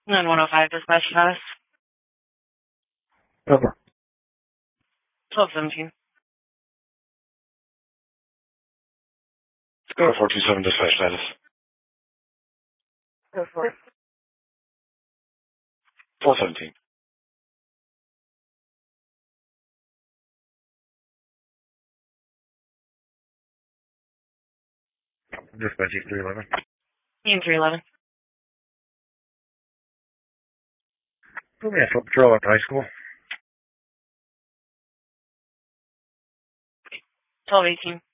9105 dispatch status. Over. 1217. Go 427 dispatch status. Go for it. 417. Dispatch 311. Ian 311. Put me a foot patrol at the high school. 1218.